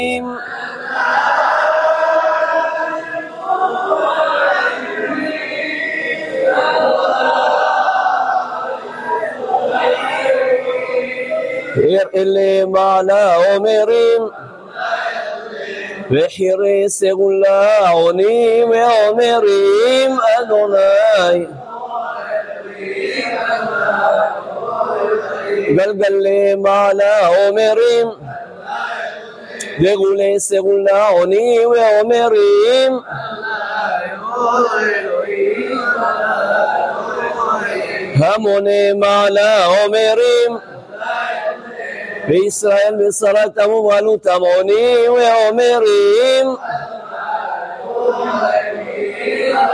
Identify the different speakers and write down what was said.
Speaker 1: אלה מעלה אומרים וחירי סגולה עונים ואומרים אדוני גלגלי מעלה אומרים וגולי סגולה עונים ואומרים המוני מעלה אומרים וישראל מסרתם ומעלותם עונים ואומרים